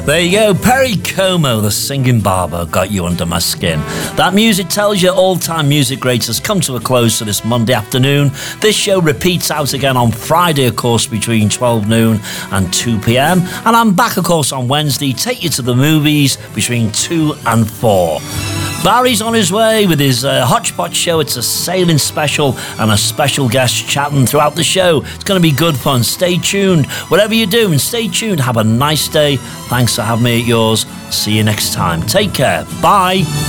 There you go, Perry Como, the singing barber, got you under my skin. That music tells you all-time music greats has come to a close for this Monday afternoon. This show repeats out again on Friday, of course, between 12 noon and 2 p.m. And I'm back, of course, on Wednesday, take you to the movies between 2 and 4. Barry's on his way with his Hodgepodge show. It's a sailing special and a special guest chatting throughout the show. It's going to be good fun. Stay tuned. Whatever you're doing, stay tuned. Have a nice day. Thanks for having me at yours. See you next time. Take care. Bye.